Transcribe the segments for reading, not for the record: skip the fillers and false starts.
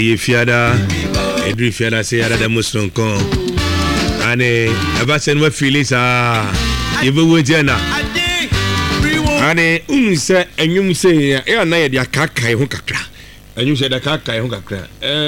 Fiada, Edri Fiada, say that Muslim con. And Abasan what feelings are. You will Jenna. And say, and you say, I know your caca, Hunkakra. And you said a caca, Hunkakra.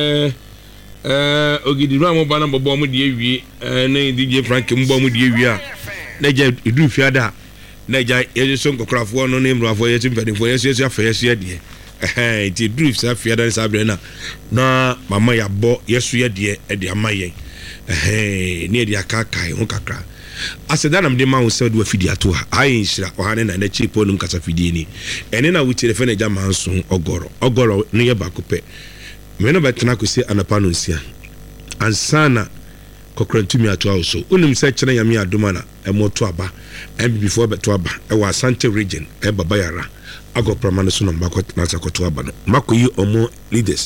Ogidi Ramo Banamo Bomb, the DJ Frank Bomb, the Naja, Edri Fiada. Naja, Edison Craft one name for your sympathy for your face, dear. It drifts a fiada Sabrina. Na, Mamma, ya bo, yes, we are dear, at the Amaye. Near the Akakai, Hunkakra. I said that I'm the man who said we feed to her. I ain't sure and the cheap on Casafidini. And then I will telephone a Jaman soon, Ogoro, near Bacope. Men of Tanako say Anapanusia. And Sana Cochrane to me at also. Unum said Chanayamia Dumana, and Motuaba, and before Betuaba, I was Sante region, Eba Bayara. I got Pramanason and Makot Nasakotuaba. Mako you or more leaders.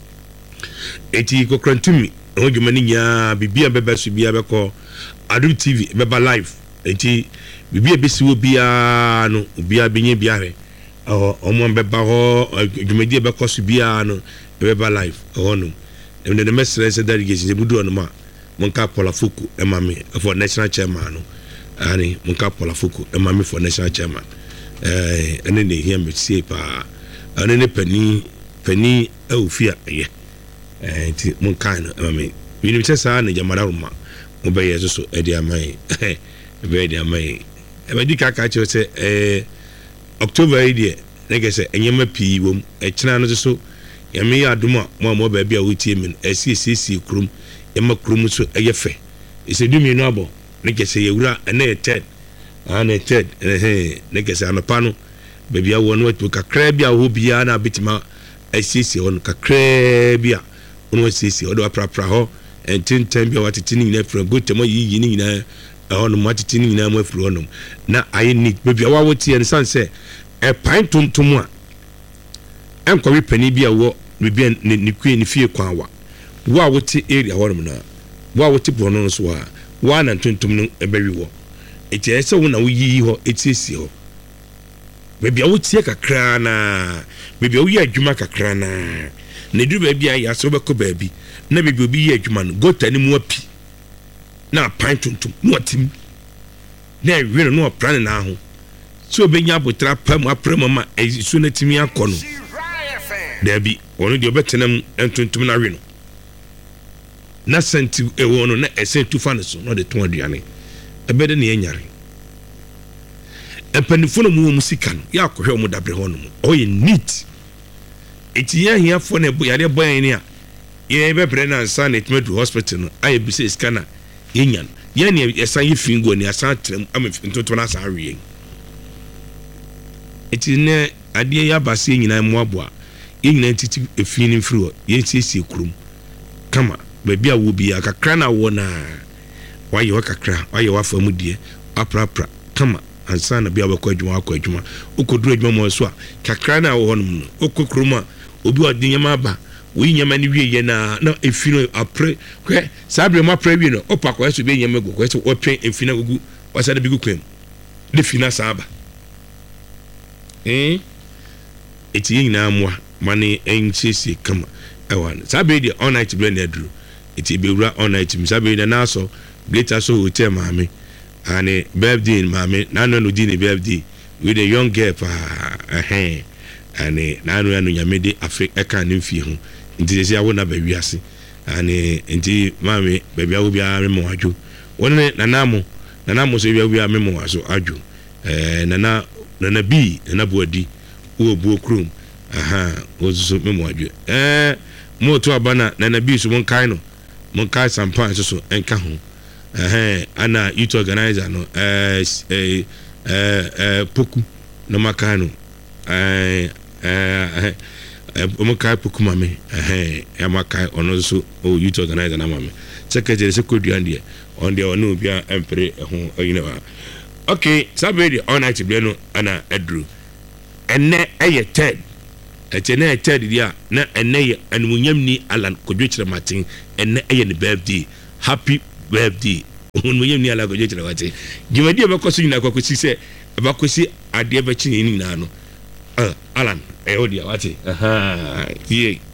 Eti Cochrane to me, Ogumania, Bibia Bebas, Biabaco. Adu TV beba live enti bibia besi obia no obia benye biare omo beba ho dwumadi be koso bia no beba live no and the message said that delegation e budu onuma monka Paula Fuku emame for national chairman no ani monka Paula Fuku emame for national chairman ene ne here me see pa ene ne pani ofia ye enti monka no emame we ni tesa na jamara ruma Obey so Edia May, Edia May. Medica catcher say, October idea, like I say, and Yama P. Wom, a channel so, Yamia Duma, more baby with him and SCC Crum, Yama Crum so a yefe. It's a dumi noble, like I say, you are and a Ted, and a Ted, and hey, like I say, on a panel, baby, I want to Cacrabia who be an abitima, SCC on Cacrabia, on SCC, or Praho. And 10 be what it in for good to my yin on what it in my fronum. Now I need baby our tea and son say a pint to moi. I'm going penny be a war, we be in queen fear quawa. What would tea area ormana? What would tip on us war? 1 and 20 a berry war. It is so when we ye ho, it is yo. Maybe I would take a crana. Maybe we are Jumaka crana. Nedu baby I sober baby. Never will be a human, go to any more pea. Now, pint to what him. Nay, we don't know a plan now. So, being able to trap him up, Premama, as soon as me a corner. There be only the Bettenham and to Marino. Nothing to a one, I say 2 funds, not the 20 anni. A better than any. A pennyphone musican, Yako Homo Dabrehonum, or in neat. It's here for a boy in here. Ye be Brennan son it made to hospital. I be say scanner. Yen ye san ye fingo ni asan trem am into na san wie. It is ne ade ya base nyina moaboa. Ye nyina titi efini mfiri ye siesie kurum. Kama baabi a wo bi akakra na wo na. Waye wakakra, waye wafamu die, aprapra. Kama ansa na bia bakọ adwuma okoduru adwuma mo so a kakra na wo honum no okokruma obi odinyama aba we nyama ni wie ye na efino apre kwe sabre ma pre wie no opakọ eso be nyama go kwe so opwen efina gugu wasa da bigu kwem de fina saba eti nyina amwa mane enchisi kama ewan sabre de all night blend adru eti be wura all night mi sabre de na so later so hotel mame and birthday mame na no di ni birthday with a young girl and na no nyame de Africa kan nfi ho nti se awona ba wiase and nti mame ba bia wo bia me mo adwo woni nanamo so bia bia me mo aso adwo nana bi na boadi wo buo krum wo so me mo adwo mo to abana nana bi so mon kai no mon kai sampan so enka ho ana youth organizer no poku no makano omokai poku mame amakai ono so youth organizer na mame secretary se koduan on the onu bia empre ho yinawa okay sabedi on night bia no ana adru enne eye ted etene ted dia na enne anmunyam ni Alan kodwechire matin enne eye ne birthday happy birthday on mo yemi ala goje tira wate gimadi e bakoso nyina kwakosi se e bakosi ade ba chi ni na no Alan e odia wate ye